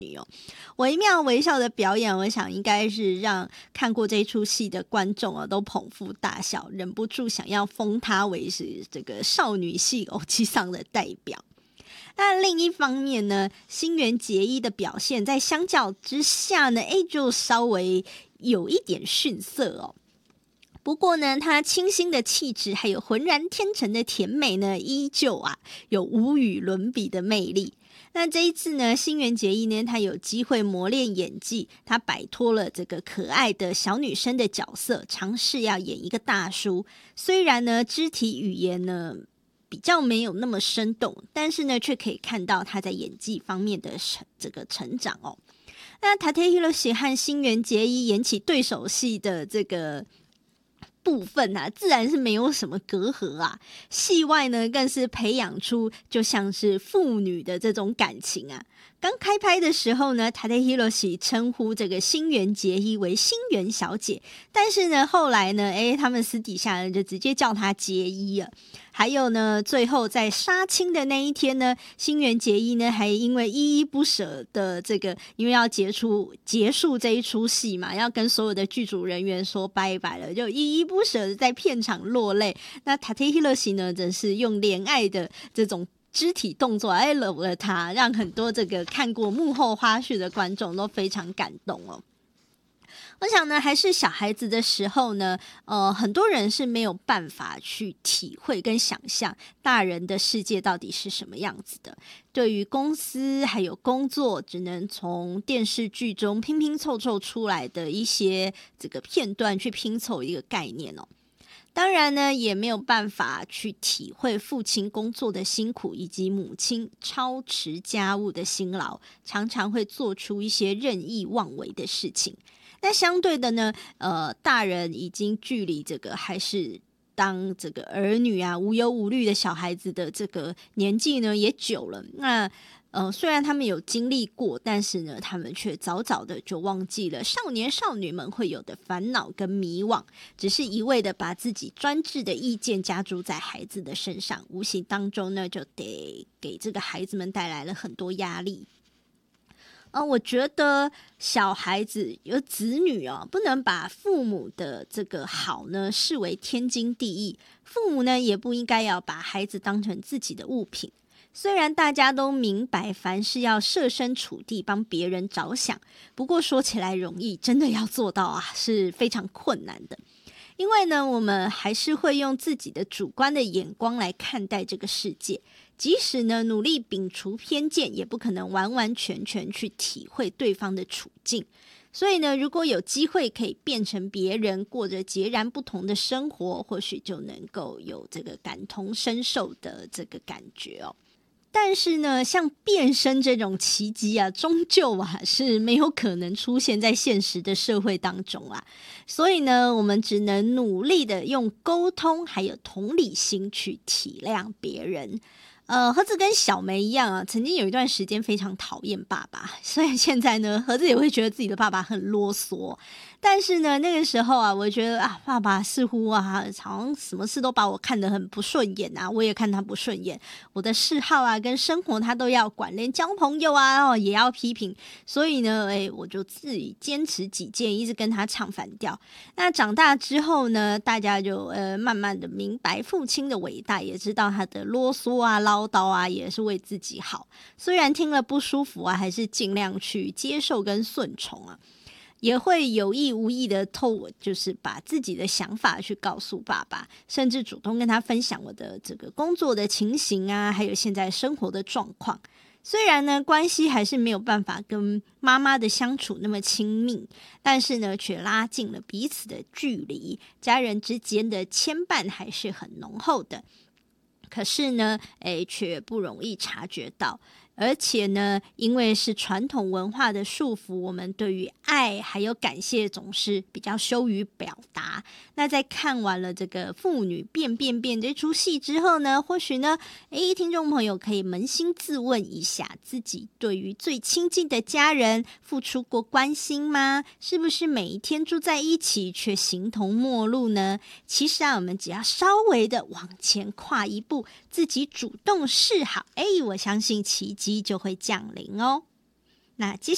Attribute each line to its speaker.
Speaker 1: 惟妙惟肖的表演，我想应该是让看过这出戏的观众啊都捧腹大笑，忍不住想要封她为是这个少女系偶姬桑的代表。那另一方面呢，新垣结衣的表现在相较之下呢，就稍微有一点逊色哦。不过呢，她清新的气质还有浑然天成的甜美呢，依旧有无与伦比的魅力。那这一次呢，新垣结衣呢，她有机会磨练演技，她摆脱了这个可爱的小女生的角色，尝试要演一个大叔。虽然呢，肢体语言呢比较没有那么生动，但是呢，却可以看到她在演技方面的这个成长哦。那Tate Hiroshi和新垣结衣演起对手戏的这个部分自然是没有什么隔阂戏外呢更是培养出就像是父女的这种感情刚开拍的时候呢，Tate Hiroshi 称呼这个新垣结衣为新垣小姐，但是呢后来呢他们私底下就直接叫她结衣了。还有呢，最后在杀青的那一天呢，新垣结衣呢还因为依依不舍的这个，因为要结束这一出戏嘛，要跟所有的剧组人员说拜拜了，就依依不舍的在片场落泪。那 Tate Hiroshi 呢，真是用怜爱的这种肢体动作来搂了他，让很多这个看过幕后花絮的观众都非常感动哦。我想呢，还是小孩子的时候呢，很多人是没有办法去体会跟想象大人的世界到底是什么样子的。对于公司还有工作，只能从电视剧中拼拼凑凑出来的一些这个片段去拼凑一个概念哦。当然呢，也没有办法去体会父亲工作的辛苦，以及母亲操持家务的辛劳，常常会做出一些任意妄为的事情。那相对的呢，大人已经距离这个还是当这个儿女无忧无虑的小孩子的这个年纪呢也久了。那虽然他们有经历过，但是呢，他们却早早的就忘记了少年少女们会有的烦恼跟迷惘，只是一味的把自己专制的意见加诸在孩子的身上，无形当中呢，就得给这个孩子们带来了很多压力。我觉得小孩子有子女不能把父母的这个好呢视为天经地义，父母呢也不应该要把孩子当成自己的物品。虽然大家都明白凡事要设身处地帮别人着想，不过说起来容易，真的要做到是非常困难的。因为呢，我们还是会用自己的主观的眼光来看待这个世界，即使呢努力摒除偏见，也不可能完完全全去体会对方的处境。所以呢，如果有机会可以变成别人，过着截然不同的生活，或许就能够有这个感同身受的这个感觉哦。但是呢，像变身这种奇迹终究是没有可能出现在现实的社会当中所以呢，我们只能努力的用沟通还有同理心去体谅别人。盒子跟小梅一样曾经有一段时间非常讨厌爸爸，虽然现在呢，盒子也会觉得自己的爸爸很啰嗦，但是呢，那个时候我觉得爸爸似乎好像什么事都把我看得很不顺眼我也看他不顺眼，我的嗜好跟生活他都要管，连交朋友也要批评，所以呢，我就自己坚持己见，一直跟他唱反调。那长大之后呢，大家就慢慢的明白父亲的伟大，也知道他的啰嗦唠叨也是为自己好，虽然听了不舒服还是尽量去接受跟顺从也会有意无意的就是把自己的想法去告诉爸爸，甚至主动跟他分享我的这个工作的情形还有现在生活的状况。虽然呢，关系还是没有办法跟妈妈的相处那么亲密，但是呢，却拉近了彼此的距离，家人之间的牵绊还是很浓厚的。可是呢，却不容易察觉到。而且呢，因为是传统文化的束缚，我们对于爱还有感谢总是比较羞于表达。那在看完了这个父女变这出戏之后呢，或许呢，听众朋友可以扪心自问一下，自己对于最亲近的家人付出过关心吗？是不是每一天住在一起却形同陌路呢？其实我们只要稍微的往前跨一步，自己主动示好，我相信奇迹就会降临哦。那接下